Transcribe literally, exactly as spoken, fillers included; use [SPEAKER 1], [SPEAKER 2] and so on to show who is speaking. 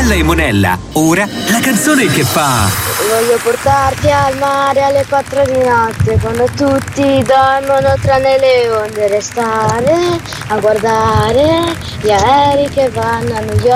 [SPEAKER 1] Bella e Monella, ora la canzone che fa...
[SPEAKER 2] Voglio portarti al mare alle quattro di notte, quando tutti dormono tranne le onde, restare a guardare gli aerei che vanno a New York.